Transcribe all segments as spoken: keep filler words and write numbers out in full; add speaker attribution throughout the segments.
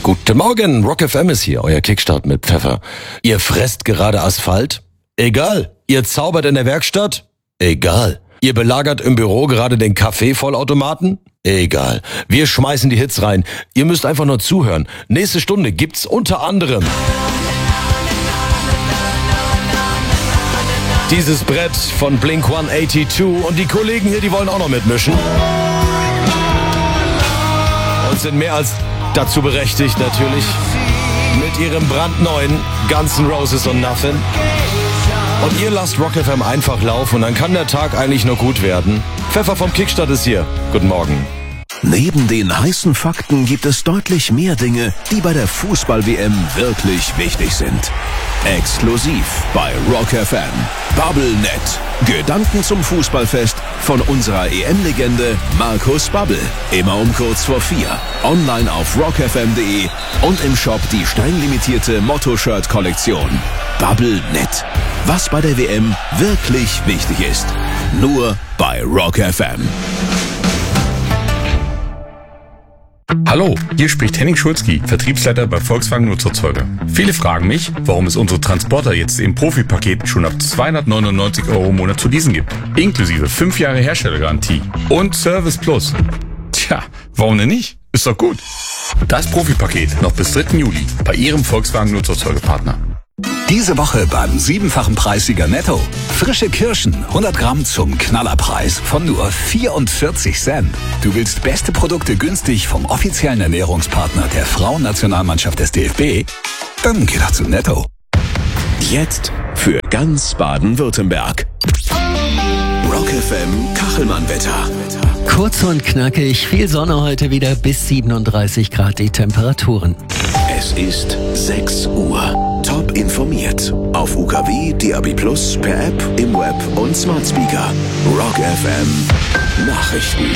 Speaker 1: Guten Morgen, Rock F M ist hier, euer Kickstart mit Pfeffer. Ihr fresst gerade Asphalt? Egal. Ihr zaubert in der Werkstatt? Egal. Ihr belagert im Büro gerade den Kaffeevollautomaten? Egal. Wir schmeißen die Hits rein. Ihr müsst einfach nur zuhören. Nächste Stunde gibt's unter anderem dieses Brett von Blink hundertzweiundachtzig und die Kollegen hier, die wollen auch noch mitmischen. Und sind mehr als dazu berechtigt natürlich mit ihrem brandneuen Guns N' Roses und Nothing. Und ihr lasst Rock F M einfach laufen und dann kann der Tag eigentlich nur gut werden. Pfeffer vom Kickstart ist hier. Guten Morgen.
Speaker 2: Neben den heißen Fakten gibt es deutlich mehr Dinge, die bei der Fußball-W M wirklich wichtig sind. Exklusiv bei Rock F M. BubbleNet. Gedanken zum Fußballfest von unserer E M-Legende Markus Babbel. Immer um kurz vor vier. Online auf rock f m punkt de und im Shop die streng-limitierte Motto-Shirt-Kollektion. BubbleNet. Was bei der W M wirklich wichtig ist. Nur bei Rock F M.
Speaker 3: Hallo, hier spricht Henning Schulzki, Vertriebsleiter bei Volkswagen Nutzerzeuger. Viele fragen mich, warum es unsere Transporter jetzt im Profi-Paket schon ab zweihundertneunundneunzig Euro im Monat zu leasen gibt. Inklusive fünf Jahre Herstellergarantie und Service Plus. Tja, warum denn nicht? Ist doch gut. Das Profi-Paket noch bis dritten Juli bei Ihrem Volkswagen Nutzerzeugerpartner.
Speaker 4: Diese Woche beim siebenfachen Preissieger Netto. Frische Kirschen, hundert Gramm zum Knallerpreis von nur vierundvierzig Cent. Du willst beste Produkte günstig vom offiziellen Ernährungspartner der Frauennationalmannschaft des D F B? Dann geh doch zu Netto.
Speaker 2: Jetzt für ganz Baden-Württemberg. Rock F M Kachelmann-Wetter.
Speaker 5: Kurz und knackig, viel Sonne heute wieder, bis siebenunddreißig Grad die Temperaturen.
Speaker 2: Es ist sechs Uhr. Top informiert. Auf U K W, D A B plus, per App, im Web und Smart Speaker. Rock F M Nachrichten.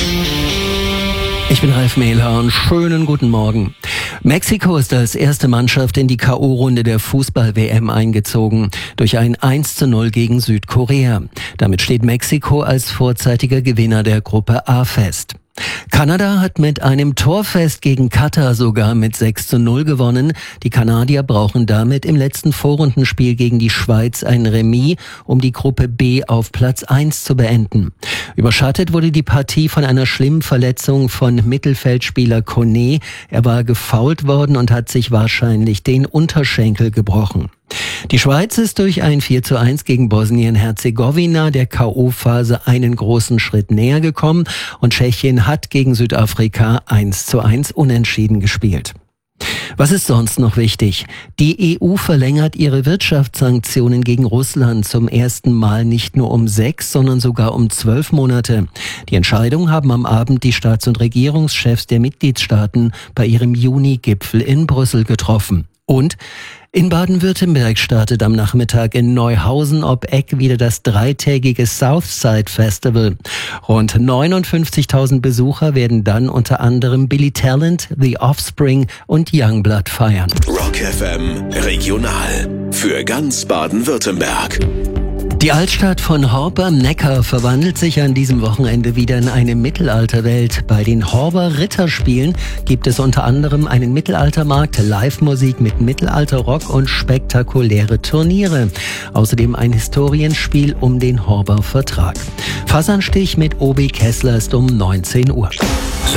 Speaker 5: Ich bin Ralf Mehlhorn. Schönen guten Morgen. Mexiko ist als erste Mannschaft in die K O-Runde der Fußball-W M eingezogen. Durch ein eins zu null gegen Südkorea. Damit steht Mexiko als vorzeitiger Gewinner der Gruppe A fest. Kanada hat mit einem Torfest gegen Katar sogar mit sechs zu null gewonnen. Die Kanadier brauchen damit im letzten Vorrundenspiel gegen die Schweiz ein Remis, um die Gruppe B auf Platz eins zu beenden. Überschattet wurde die Partie von einer schlimmen Verletzung von Mittelfeldspieler Kone. Er war gefoult worden und hat sich wahrscheinlich den Unterschenkel gebrochen. Die Schweiz ist durch ein vier zu eins gegen Bosnien-Herzegowina der K O-Phase einen großen Schritt näher gekommen und Tschechien hat gegen Südafrika eins zu eins unentschieden gespielt. Was ist sonst noch wichtig? Die E U verlängert ihre Wirtschaftssanktionen gegen Russland zum ersten Mal nicht nur um sechs, sondern sogar um zwölf Monate. Die Entscheidung haben am Abend die Staats- und Regierungschefs der Mitgliedstaaten bei ihrem Juni-Gipfel in Brüssel getroffen. Und in Baden-Württemberg startet am Nachmittag in Neuhausen ob Eck wieder das dreitägige Southside Festival. Rund neunundfünfzigtausend Besucher werden dann unter anderem Billy Talent, The Offspring und Youngblood feiern.
Speaker 2: Rock F M Regional für ganz Baden-Württemberg.
Speaker 5: Die Altstadt von Horb am Neckar verwandelt sich an diesem Wochenende wieder in eine Mittelalterwelt. Bei den Horber Ritterspielen gibt es unter anderem einen Mittelaltermarkt, Live-Musik mit Mittelalterrock und spektakuläre Turniere. Außerdem ein Historienspiel um den Horber Vertrag. Fasanstich mit Obi Kessler ist um neunzehn Uhr.